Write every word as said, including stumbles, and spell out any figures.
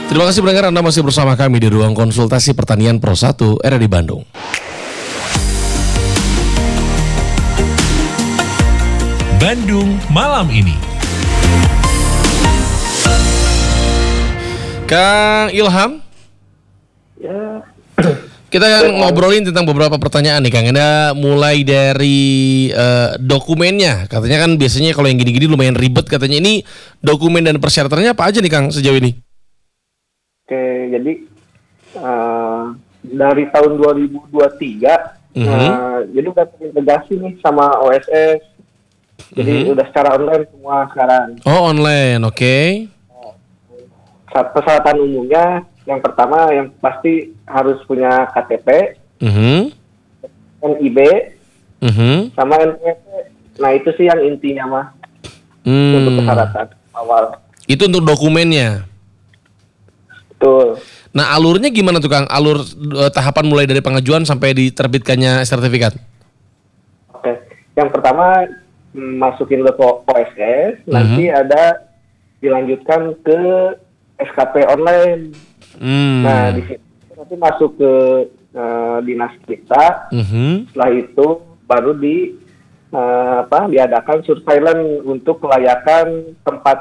Terima kasih pendengar, Anda masih bersama kami di Ruang Konsultasi Pertanian Pro satu R R I Bandung. Bandung malam ini. Kang Ilham, Ya, kita akan ngobrolin tentang beberapa pertanyaan nih Kang. Ada mulai dari uh, dokumennya. Katanya kan biasanya kalau yang gini-gini lumayan ribet katanya. Ini dokumen dan persyaratannya apa aja nih Kang sejauh ini? oke, jadi uh, dari tahun dua ribu dua puluh tiga, Mhm. uh, jadi udah terintegrasi nih sama O S S. Jadi Mhm. udah secara online semua sekarang. Oh, online, oke. Saat persyaratan umumnya, yang pertama yang pasti harus punya K T P, Mhm. N I B, Mhm. sama N P T. Nah itu sih yang intinya mah untuk Hmm. persyaratan awal. Itu untuk dokumennya. Betul. Nah, alurnya gimana tuh Kang? Alur uh, tahapan mulai dari pengajuan sampai diterbitkannya sertifikat. Oke, yang pertama mm, masukin ke O S S, nanti ada dilanjutkan ke S K P online. Hmm. Nah di situ nanti masuk ke eh, dinas kita. Mhm. Setelah itu baru di eh, apa diadakan surveillance untuk kelayakan tempat